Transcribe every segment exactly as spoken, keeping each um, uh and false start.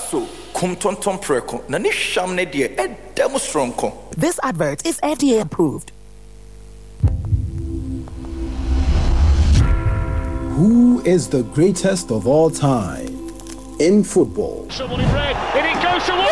so kumtonton preko na ni sham ne de edem stronko. This advert is F D A approved. Who is the greatest of all time in football? Somebody red, and it goes to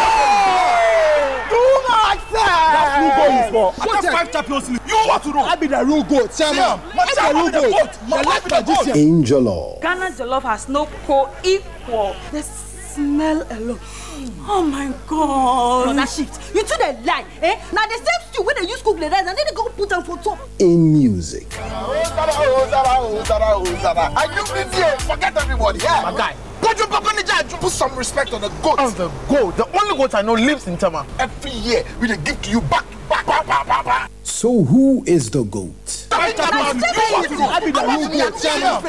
What five champions league? You want to know? I be the real goat, Chairman. What's the real goat? The left magician. In Jollof. Ghana Jollof has no co-equal. The smell alone. Oh my God. No, that shift. You two the lie, eh? Now the same stew when they use cook the rice and then they go put them for top. In music. Are you busy? Forget everybody. Yeah, my guy. Put your back on the judge. Put some respect on the goat. On the goat. The only goat I know lives in Tama. Every year we they give to you back, back, back, back, back, back. So who is the GOAT? I be the real goat, Chairman.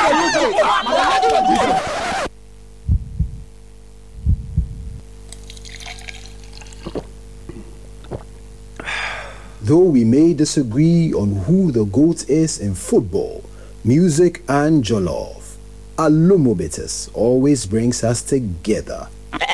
Though we may disagree on who the GOAT is in football, music and jollof, Alumobitis always brings us together.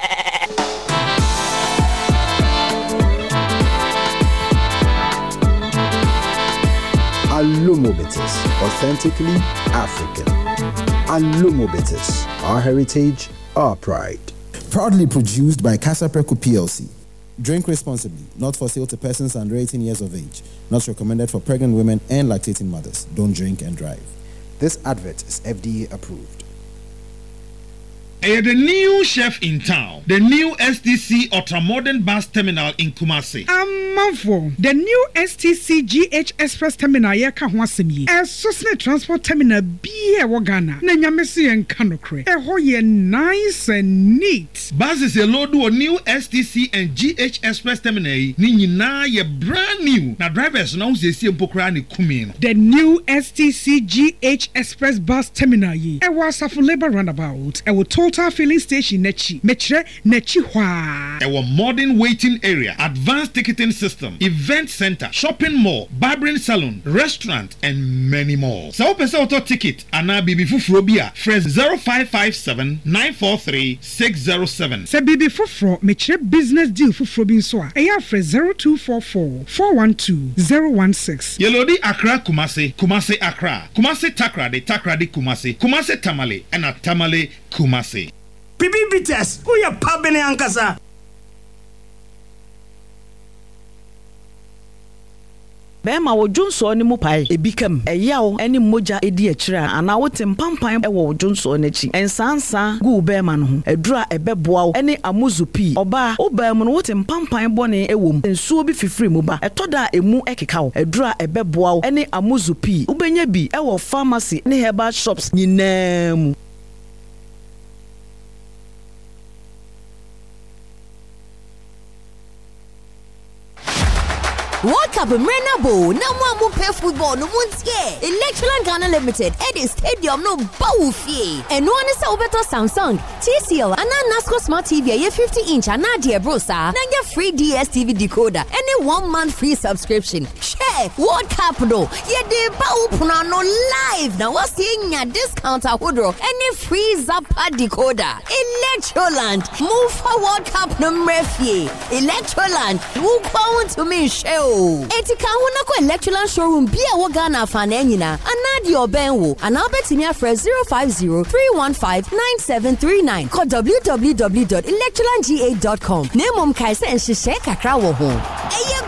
Alumobitis, authentically African. Alumobitis, our heritage, our pride. Proudly produced by Casapreco P L C. Drink responsibly, not for sale to persons under eighteen years of age. Not recommended for pregnant women and lactating mothers. Don't drink and drive. This advert is F D A approved. Uh, the new chef in town, the new S T C ultra-modern bus terminal in Kumasi. Amanfo, the new S T C G H Express terminal here ka ho asem yi. E Sosne transport terminal bi e wo Ghana. Na nyamese yen kanokre. E ho ye nice and neat. Buses a load o new S T C and G H Express terminal yi. Ni nyina ye brand new. Na drivers na use sie mpokra ne kumi no. The new S T C G H Express bus terminal yi. E wo Asafo Labour roundabout. E wo Total filling station nechi mechre nechi hwa. Our modern waiting area, advanced ticketing system, event center, shopping mall, barbering salon, restaurant, and many more. So open auto ticket ana bibi fufuro bia fresh zero five five seven nine four three six zero seven. Se bibi fufuro mechre business deal fufuro bin so a eya fresh zero two four four four one two zero one six. Yelodi Accra Kumasi, Kumasi Accra, Kumasi Takra de Takra de Kumasi, Kumasi Tamale, and a Tamale Kumasi. Bibi Bites, who ya pabene ankasa? Bema wo Junso ni mupai ebikam eyawo eni moja edi akira ana wote mpampan e wo Junso n'echi ensansa gu bema no ho edura ebeboa eni amuzupi oba obam no wote mpampan bone ewom ensuo bi fifiri mu ba etoda emu ekeka wo edura ebeboa eni amuzupi ubenya bi e wo pharmacy ne herbal shops nyinam. World Cup Marina Bowl, no one play football, no one's here. Electroland Ghana Limited, Eddie Stadium, no bow fee. And one is over to Samsung, T C L, and a Nasco Smart T V, a fifty inch, and Nadia Brosa, then get free D S T V decoder, and a one month free subscription. Share World Cup, though, yeah, the bow punano live. Now, what's seeing a discount at Woodrow, and a free Zappa decoder. Electroland, move for World Cup number fee. Electroland, who bound to me, show. Etika huna ko Electroland showroom bia wo Ghana fa na nyina anadi obenwo ana obetimi afre zero five zero three one five nine seven three nine call w w w dot electroland g eight dot com. Nemom kai se nhye kakra wo ho.